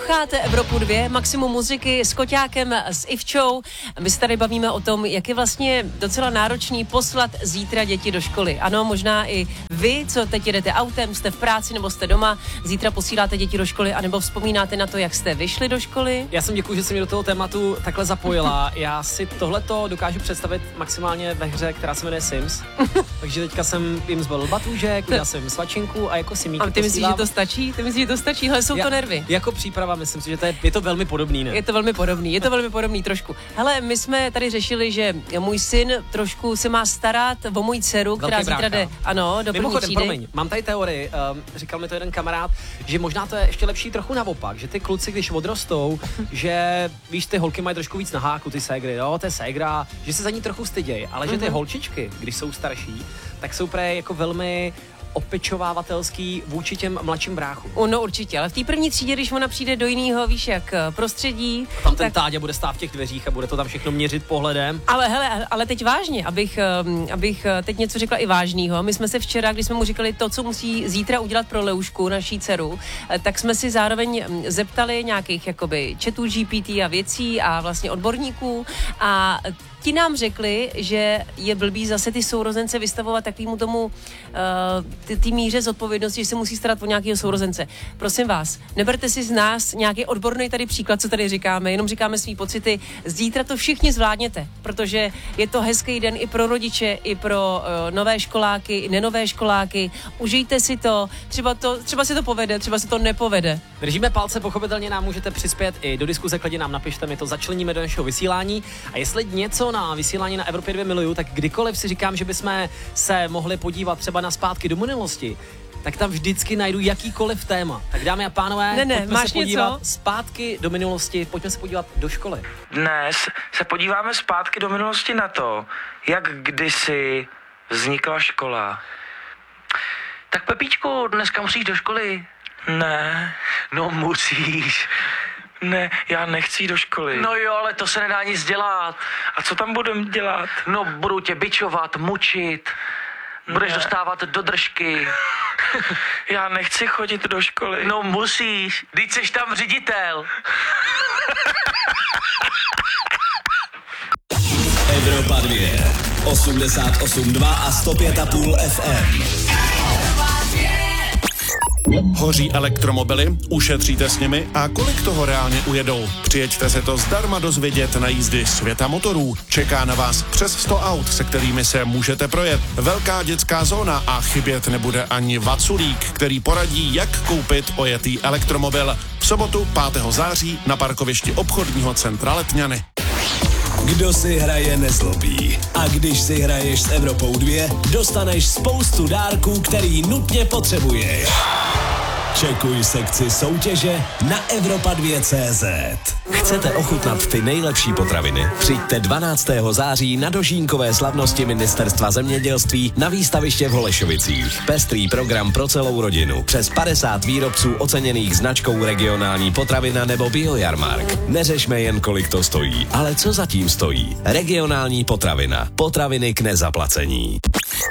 Posloucháte Evropu 2, maximum muziky s Koťákem, s Ivčou. My se tady bavíme o tom, jak je vlastně docela náročný poslat zítra děti do školy. Ano, možná i vy, co teď jedete autem, jste v práci nebo jste doma, zítra posíláte děti do školy, anebo vzpomínáte na to, jak jste vyšli do školy. Já jsem děkuji, že jsi mě do toho tématu takhle zapojila. Já si tohleto dokážu představit maximálně ve hře, která se jmenuje Sims. Takže teďka jsem jim zbalil batůžek, udělal jsem svačinku a jako si mít. A ty myslíš, že to stačí? Hele, jsou to nervy. Jako příprava, myslím si, že je to velmi podobný, ne? Je to velmi podobný trošku. Hele, my jsme tady řešili, že můj syn trošku se má starat o moji dceru, která zítra jde, ano, do první třídy. Promiň, mám tady teorii, říkal mi to jeden kamarád, že možná to je ještě lepší trochu naopak, že ty kluci, když odrostou, že víš, ty holky mají trošku víc na háku, ty ségry, jo, to je ségra, že se za ní trochu stydějí, ale že ty holčičky, když jsou starší, tak jsou právě jako velmi opečovávatelský vůči těm mladším bráchům. No určitě, ale v té první třídě, když ona přijde do jiného, víš jak, prostředí. Tam ten Táďa bude stát v těch dveřích a bude to tam všechno měřit pohledem. Ale hele, ale teď vážně, abych teď něco řekla i vážného. My jsme se včera, když jsme mu říkali to, co musí zítra udělat pro Leušku, naší dceru, tak jsme si zároveň zeptali nějakých jakoby chatů GPT a věcí a vlastně odborníků a ti nám řekli, že je blbý zase ty sourozence vystavovat takovému tomu ty míře zodpovědnosti, že se musí starat o nějakého sourozence. Prosím vás, neberte si z nás nějaký odborný tady příklad, co tady říkáme, jenom říkáme svý pocity. Zítra to všichni zvládněte, protože je to hezký den i pro rodiče, i pro nové školáky, i nenové školáky. Užijte si to, třeba se to povede, třeba se to nepovede. Držíme palce, pochopitelně nám můžete přispět i do diskuze, klidně nám napište, my to začleníme do našeho vysílání. A jestli něco na vysílání na Evropě 2 miluju, tak kdykoliv si říkám, že bychom se mohli podívat třeba na zpátky do minulosti, tak tam vždycky najdu jakýkoliv téma. Tak dámy a pánové, pojďme se podívat zpátky do minulosti, pojďme se podívat do školy. Dnes se podíváme zpátky do minulosti na to, jak kdysi vznikla škola. Tak Pepíčku, dneska musíš do školy. Ne. No musíš. Ne, já nechci jít do školy. No jo, ale to se nedá nic dělat. A co tam budem dělat? No, budou tě bičovat, mučit, budeš dostávat do držky. Já nechci chodit do školy. No musíš, vždyť seš tam ředitel. Evropa 2, 88,2 a 105,5 FM. Hoří elektromobily? Ušetříte s nimi? A kolik toho reálně ujedou? Přijeďte se to zdarma dozvědět na jízdy Světa motorů. Čeká na vás přes 100 aut, se kterými se můžete projet. Velká dětská zóna a chybět nebude ani Vaculík, který poradí, jak koupit ojetý elektromobil. V sobotu 5. září na parkovišti obchodního centra Letňany. Kdo si hraje, nezlobí. A když si hraješ s Evropou 2, dostaneš spoustu dárků, který nutně potřebuješ. Čekuj sekci soutěže na Evropa2.cz. Chcete ochutnat ty nejlepší potraviny? Přijďte 12. září na dožínkové slavnosti Ministerstva zemědělství na výstaviště v Holešovicích. Pestrý program pro celou rodinu. Přes 50 výrobců oceněných značkou Regionální potravina nebo Biojarmark. Neřešme jen, kolik to stojí, ale co zatím stojí. Regionální potravina. Potraviny k nezaplacení.